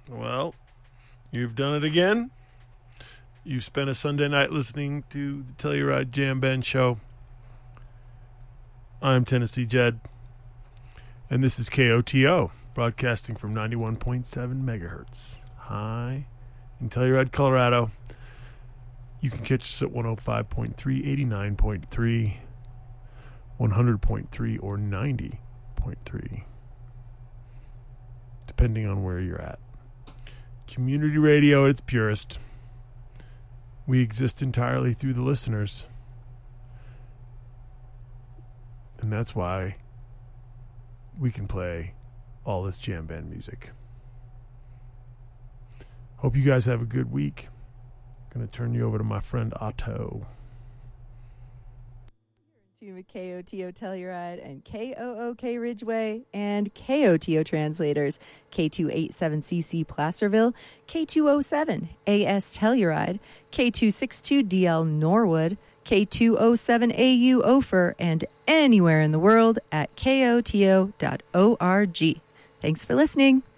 Well, you've done it again. You've spent a Sunday night listening to the Telluride Jam Band Show. I'm Tennessee Jed, and this is KOTO, broadcasting from 91.7 megahertz. Hi, in Telluride, Colorado. You can catch us at 105.3, 89.3, 100.3, or 90.3, depending on where you're at. Community radio at its purest. We exist entirely through the listeners. And that's why we can play all this jam band music. Hope you guys have a good week. Going to turn you over to my friend Otto. To KOTO Telluride and KOOK Ridgeway and KOTO translators K287CC Placerville, K207 AS Telluride, K262DL Norwood, K207AU Ophir, and anywhere in the world at KOTO.org. Thanks for listening.